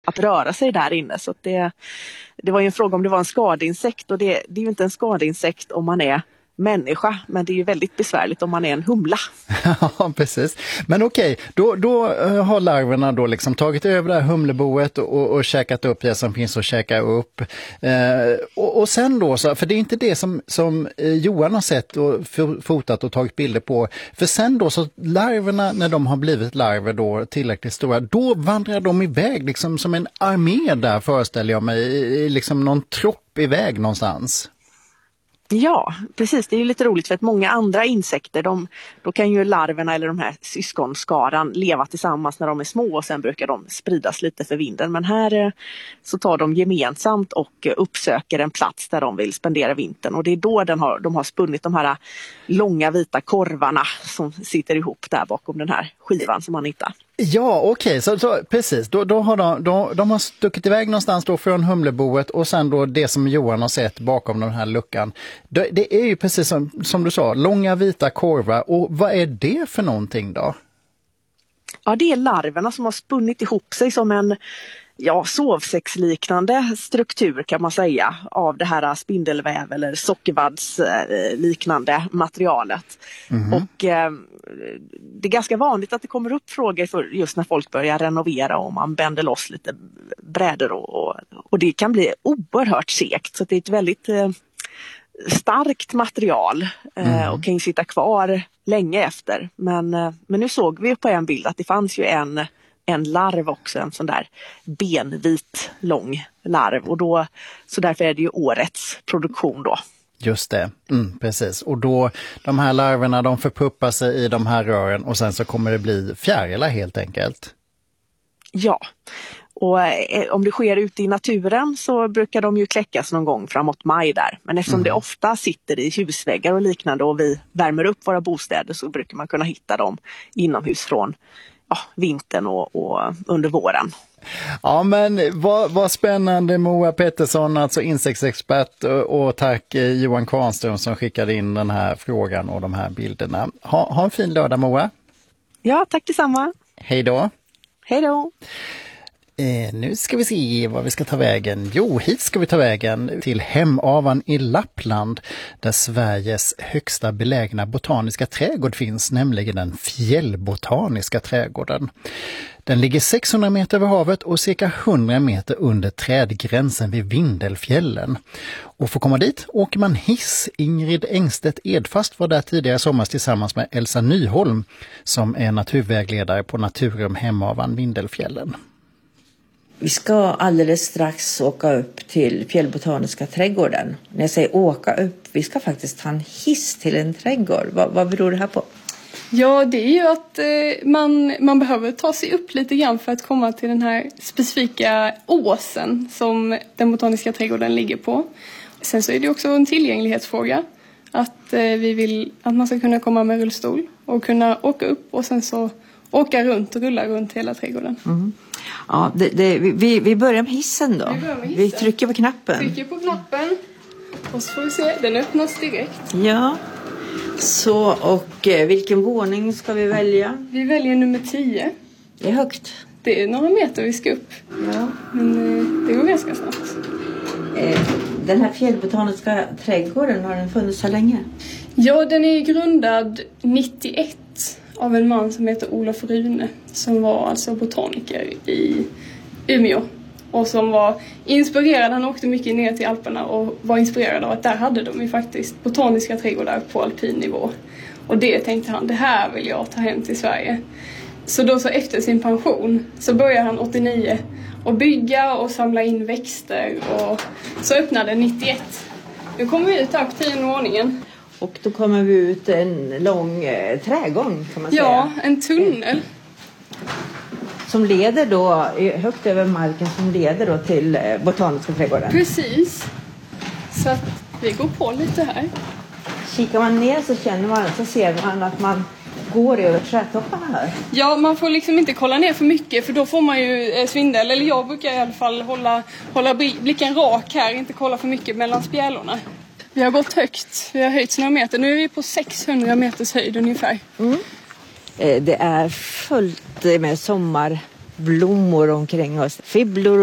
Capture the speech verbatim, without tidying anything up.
att röra sig där inne. Så att det, det var ju en fråga om det var en skadeinsekt, och det, det är ju inte en skadeinsekt om man är människa, men det är ju väldigt besvärligt om man är en humla. Ja, precis. Men okej, då, då har larverna då liksom tagit över det här humleboet och, och käkat upp det som finns att käka upp. Eh, och, och sen då, så, för det är inte det som, som Johan har sett och fotat och tagit bilder på. För sen då, så larverna, när de har blivit larver då tillräckligt stora, då vandrar de iväg liksom som en armé där, föreställer jag mig, liksom någon tropp iväg någonstans. Ja, precis. Det är ju lite roligt för att många andra insekter, de, då kan ju larverna eller de här syskonskaran leva tillsammans när de är små, och sen brukar de spridas lite för vinden. Men här så tar de gemensamt och uppsöker en plats där de vill spendera vintern, och det är då den har, de har spunnit de här långa vita korvarna som sitter ihop där bakom den här skivan som man hittar. Ja, okej. Okay. Så, så precis. Då, då har de, då, de har stuckit iväg någonstans då från humleboet, och sen då det som Johan har sett bakom den här luckan. Det, det är ju precis som, som du sa, långa vita korvar. Och vad är det för någonting då? Ja, det är larverna som har spunnit ihop sig som en ja, sovsäcksliknande struktur, kan man säga, av det här spindelväv eller sockervaddsliknande materialet. Mm. Och eh, det är ganska vanligt att det kommer upp frågor för just när folk börjar renovera och man bänder loss lite brädor, och, och, och det kan bli oerhört segt, så det är ett väldigt eh, starkt material eh, mm. och kan ju sitta kvar länge efter. Men, eh, men nu såg vi på en bild att det fanns ju en en larv också, en sån där benvit lång larv, och då, så därför är det ju årets produktion då. Just det, mm, precis. Och då, de här larverna, de förpuppar sig i de här rören, och sen så kommer det bli fjärilar helt enkelt. Ja, och eh, om det sker ute i naturen så brukar de ju kläckas någon gång framåt maj där. Men eftersom mm. det ofta sitter i husväggar och liknande, och vi värmer upp våra bostäder, så brukar man kunna hitta dem inomhus från ja, vintern och, och under våren. Ja, men vad, vad spännande, Moa Pettersson, alltså insektsexpert, och, och tack Johan Kvarnström som skickade in den här frågan och de här bilderna. Ha, ha en fin lördag, Moa. Ja, tack detsamma. Hej då. Hej då. Eh, nu ska vi se vad vi ska ta vägen. Jo, hit ska vi ta vägen till Hemavan i Lappland, där Sveriges högsta belägna botaniska trädgård finns, nämligen den Fjällbotaniska trädgården. Den ligger sexhundra meter över havet och cirka hundra meter under trädgränsen vid Vindelfjällen. Och för att komma dit åker man hiss. Ingrid Engstedt Edfast var där tidigare sommar tillsammans med Elsa Nyholm, som är naturvägledare på Naturum Hemavan Vindelfjällen. Vi ska alldeles strax åka upp till Fjällbotaniska trädgården. När jag säger åka upp, vi ska faktiskt ta en hiss till en trädgård. Vad, vad beror det här på? Ja, det är ju att eh, man, man behöver ta sig upp lite grann för att komma till den här specifika åsen som den botaniska trädgården ligger på. Sen så är det också en tillgänglighetsfråga. Att eh, vi vill att man ska kunna komma med rullstol och kunna åka upp och sen så åka runt och rulla runt hela trädgården. Mm. Ja, det, det, vi, vi börjar med hissen då. Vi, börjar med hissen. Vi trycker på knappen. Trycker på knappen. Och så får vi se, den öppnas direkt. Ja, så och eh, vilken våning ska vi välja? Vi väljer nummer tio. Det är högt. Det är några meter vi ska upp. Ja. Men eh, det går ganska snabbt. Eh, den här Fjällbotaniska trädgården, har den funnits så länge? Ja, den är grundad nittioett av en man som heter Olof Rune, som var alltså botaniker i Umeå och som var inspirerad. Han åkte mycket ner till Alperna och var inspirerad av att där hade de ju faktiskt botaniska trädgårdar på alpin nivå. Och det tänkte han, det här vill jag ta hem till Sverige. Så då så efter sin pension så började han åttionio och bygga och samla in växter, och så öppnade nittioett. Nu kommer vi ut här på tionde våningen. Och då kommer vi ut en lång eh, trädgång, kan man säga. Ja, en tunnel. Som leder då högt över marken, som leder då till eh, Botaniska trädgården. Precis. Så att vi går på lite här. Kikar man ner så känner man, så ser man att man går över trädtopparna här. Ja, man får liksom inte kolla ner för mycket, för då får man ju eh, svindel. Eller jag brukar i alla fall hålla, hålla blicken rak här, inte kolla för mycket mellan spjälorna. Vi har gått högt, vi har höjt några meter. Nu är vi på sexhundra meters höjd ungefär. Mm. Det är fullt med sommar blommor omkring oss. Fibblor